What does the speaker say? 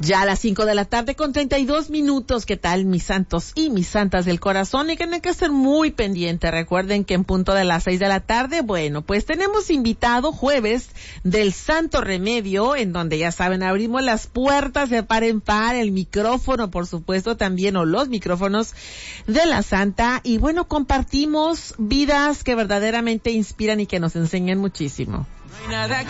Ya a las 5:32 p.m. ¿Qué tal, mis santos y mis santas del corazón? Y tienen que ser muy pendientes. Recuerden que en punto de las 6 p.m, bueno, pues tenemos invitado jueves del Santo Remedio, en donde ya saben, abrimos las puertas de par en par, el micrófono, por supuesto, también, o los micrófonos de la Santa. Y bueno, compartimos vidas que verdaderamente inspiran y que nos enseñan muchísimo. No hay nada